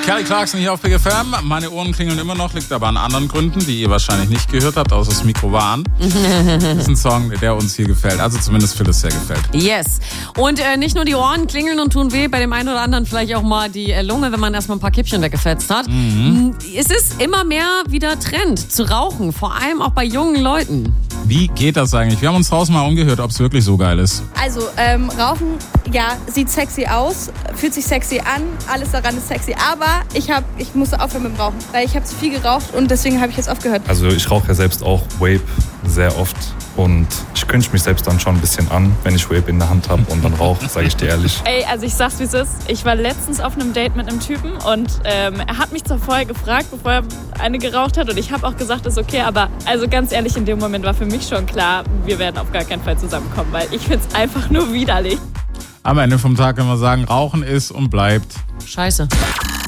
Kelly Clarkson hier auf Big FM. Meine Ohren klingeln immer noch, liegt aber an anderen Gründen, die ihr wahrscheinlich nicht gehört habt, außer das Mikro war an. Das ist ein Song, der uns hier gefällt. Also zumindest Phyllis sehr gefällt. Yes. Und nicht nur die Ohren klingeln und tun weh, bei dem einen oder anderen vielleicht auch mal die Lunge, wenn man erstmal ein paar Kippchen weggefetzt hat. Es ist immer mehr wieder Trend zu rauchen, vor allem auch bei jungen Leuten. Wie geht das eigentlich? Wir haben uns draußen mal umgehört, ob es wirklich so geil ist. Also, Rauchen, ja, sieht sexy aus, fühlt sich sexy an, alles daran ist sexy. Aber ich musste aufhören mit dem Rauchen, weil ich habe zu viel geraucht und deswegen habe ich jetzt aufgehört. Also ich rauche ja selbst auch Vape sehr oft und ich cringe mich selbst dann schon ein bisschen an, wenn ich Vape in der Hand habe und dann rauche, sage ich dir ehrlich. Ey, also ich sag's wie es ist. Ich war letztens auf einem Date mit einem Typen und er hat mich zwar vorher gefragt, bevor er eine geraucht hat und ich habe auch gesagt, ist okay, aber also ganz ehrlich, in dem Moment war für mich schon klar, wir werden auf gar keinen Fall zusammenkommen, weil ich find's einfach nur widerlich. Am Ende vom Tag können wir sagen, Rauchen ist und bleibt Scheiße.